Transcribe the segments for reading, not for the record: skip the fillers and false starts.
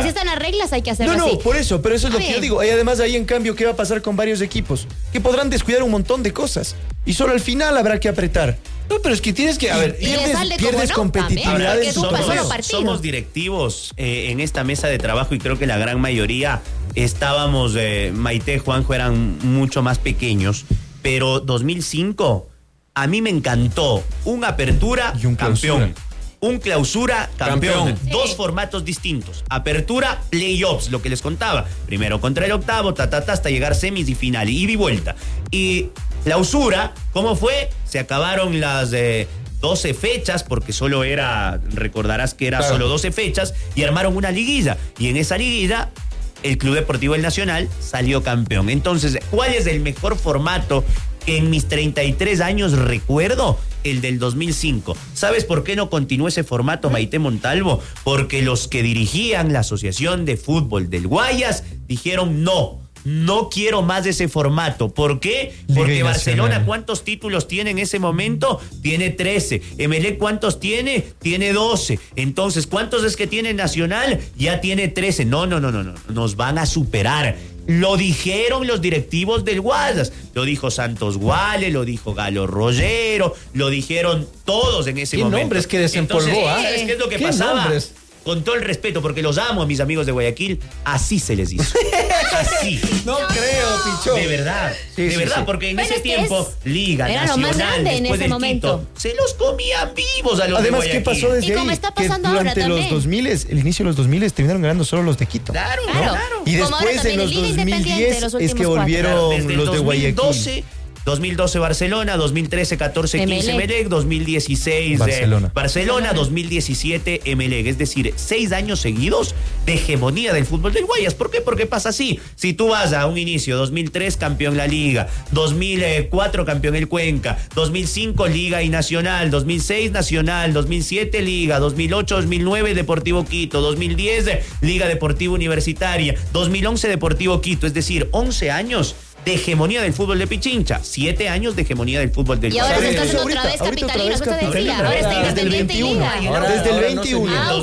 así están las reglas, hay que hacerlo así. No, por eso, pero eso es lo que yo digo. Y además ahí, en cambio, ¿qué va a pasar con varios equipos? Que podrán descuidar un montón de cosas. Y solo al final habrá que apretar. No, pero es que tienes que, a ver, pierdes competitividad en tu torneo. Somos directivos en esta mesa de trabajo y creo que la gran mayoría estábamos, Maite, Juanjo eran mucho más pequeños, pero 2005 a mí me encantó. Un apertura, y un campeón. Un clausura, campeón. Dos formatos distintos. Apertura, playoffs, lo que les contaba. Primero contra el octavo, hasta llegar semis y final. Ida y vuelta. Y clausura, ¿cómo fue? Se acabaron las 12 fechas, porque solo era, recordarás que era solo 12 fechas, y armaron una liguilla. Y en esa liguilla, el Club Deportivo El Nacional salió campeón. Entonces, ¿cuál es el mejor formato que en mis 33 años recuerdo? El del 2005. ¿Sabes por qué no continuó ese formato, Maite Montalvo? Porque los que dirigían la Asociación de Fútbol del Guayas dijeron no quiero más de ese formato. ¿Por qué? Porque Barcelona, ¿cuántos títulos tiene en ese momento? Tiene 13. Emelec, ¿cuántos tiene? Tiene 12. Entonces, ¿cuántos es que tiene Nacional? Ya tiene 13. No. Nos van a superar. Lo dijeron los directivos del Guayas. Lo dijo Santos Guale, lo dijo Galo Rollero, lo dijeron todos en ese momento. ¿Qué nombres que desempolvó? ¿Sabes qué es lo que pasaba? Nombres? Con todo el respeto, porque los amo a mis amigos de Guayaquil, así se les hizo. Así. No creo, Pichón. De verdad, porque en ese tiempo, Liga, era Nacional, lo más grande en ese momento. Se los comían vivos a los Además, de Guayaquil. ¿qué pasó desde ahí? Y como está pasando ahora durante los 2000, el inicio de los 2000, terminaron ganando solo los de Quito. Claro. Y después, en los 2010, es que volvieron los de Guayaquil. 2012 Barcelona, 2013, 14, 15 Emelec, 2016 Barcelona, 2017 Emelec. Es decir, 6 años seguidos de hegemonía del fútbol del Guayas. ¿Por qué? Porque pasa así. Si tú vas a un inicio, 2003 campeón la Liga, 2004 campeón el Cuenca, 2005 Liga y Nacional, 2006 Nacional, 2007 Liga, 2008, 2009 Deportivo Quito, 2010 Liga Deportiva Universitaria, 2011 Deportivo Quito. Es decir, 11 años de hegemonía del fútbol de Pichincha, 7 años de hegemonía del fútbol del Guayas. Y ahora se está haciendo otra vez capitalina, ahora está Independiente y Liga. Desde el 21.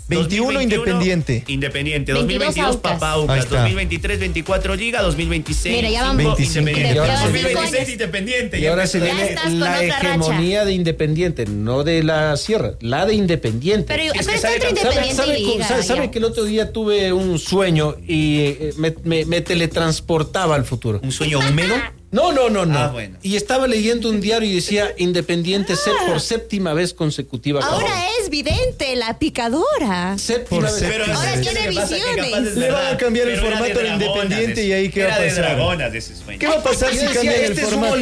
21 Independiente. 2022 Papaucas, 2023, 24 Liga, 2026 Mira, ya vamos 2026 Independiente. Y ahora se viene la hegemonía de Independiente, no de la Sierra, la de Independiente. Pero está entre Independiente y Liga. ¿Sabe que el otro día tuve un sueño y me teletransportaba al futuro? ¿Un sueño húmedo? No. Bueno. Y estaba leyendo un diario y decía Independiente ser por séptima vez consecutiva. Ahora es vidente, la picadora. Séptima vez. Pero ahora tiene visiones. Le van a cambiar el formato al Independiente y ahí qué va a pasar. ¿Qué va a pasar si cambian el formato?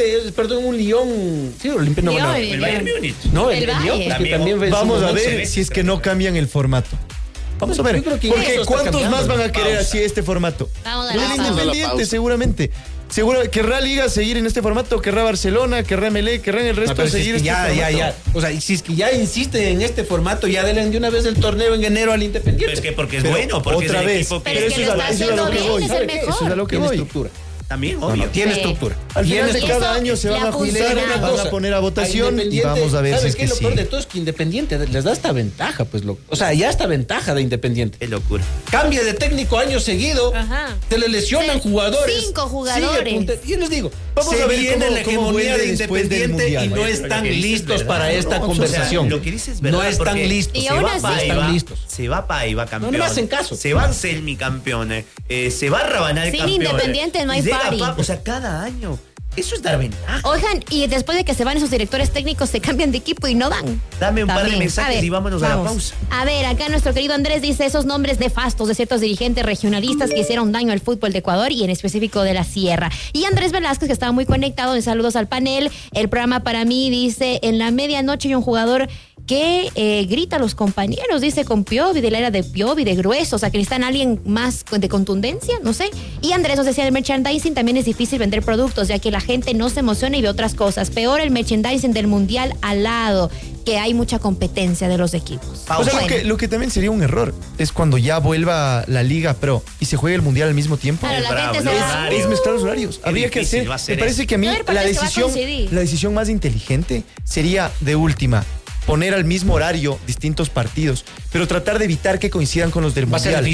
Un Lyon. Sí, Olympique no. El Bayern Múnich. No, el Lyon. Vamos a ver si es que no cambian el formato. Vamos a ver, porque ¿cuántos más van a querer así este formato? Vamos a el Independiente, seguramente. Seguro querrá Liga seguir en este formato, querrá Barcelona, querrá Emelec, querrán el resto seguir este formato. Ya. O sea, si es que ya insisten en este formato, ya denle de una vez el torneo en enero al Independiente. Pero es que porque es bueno, porque otra es el vez. equipo que... Pero es que lo está haciendo bien, es el mejor. Eso es a lo que voy. Estructura. También, obvio. Tiene estructura. Al final de cada año se van a juntar, van a poner a votación y vamos a ver si ¿sabes es qué? que Lo peor sí. de todo es que Independiente les da esta ventaja, pues. O sea, ya esta ventaja de Independiente. Qué locura. Cambia de técnico año seguido. Ajá. Se le lesionan jugadores. 5 jugadores. Yo les digo, vamos a ver viene la hegemonía de Independiente y no están listos para esta conversación. Lo que dices es verdad. No están listos. Y ahora sí están listos. Se va Paiva campeón. No me hacen caso. Se va Anselmi campeón. Se va Rabanal Sin campeón. Independiente no hay party. O sea, cada año. Eso es dar ventaja. Oigan, y después de que se van esos directores técnicos, se cambian de equipo y no dan. Dame un par de También. mensajes y vámonos a la pausa. A ver, acá nuestro querido Andrés dice esos nombres nefastos de ciertos dirigentes regionalistas que hicieron daño al fútbol de Ecuador y en específico de la Sierra. Y Andrés Velázquez, que estaba muy conectado, de saludos al panel. El programa para mí dice, en la medianoche hay un jugador que grita a los compañeros, dice con Piovi, de la era de Piovi, de grueso, o sea, que necesitan alguien más de contundencia, no sé. Y Andrés nos decía, el merchandising también es difícil vender productos, ya que la gente no se emociona y ve otras cosas. Peor el merchandising del Mundial al lado, que hay mucha competencia de los equipos. O sea, lo que también sería un error es cuando ya vuelva la Liga Pro y se juegue el Mundial al mismo tiempo. Claro, la gente se va. Es mezclar los horarios. Habría que hacer. Me parece que a mí la decisión más inteligente sería de última. Poner al mismo horario distintos partidos, pero tratar de evitar que coincidan con los del Mundial.